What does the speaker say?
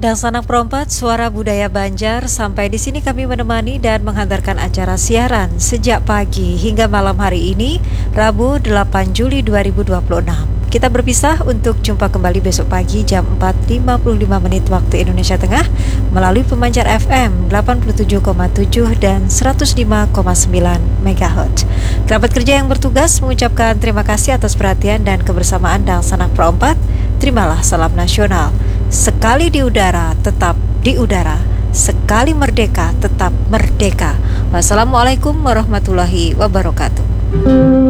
Dan Sanak Perompat, Suara Budaya Banjar. Sampai di sini kami menemani dan menghantarkan acara siaran sejak pagi hingga malam hari ini, Rabu 8 Juli 2026. Kita berpisah untuk jumpa kembali besok pagi jam 4.55 menit waktu Indonesia Tengah melalui pemancar FM 87,7 dan 105,9 MHz. Kerabat kerja yang bertugas mengucapkan terima kasih atas perhatian dan kebersamaan dan Sanak Perompat. Terimalah salam nasional. Sekali di udara, tetap di udara. Sekali merdeka, tetap merdeka. Wassalamualaikum warahmatullahi wabarakatuh.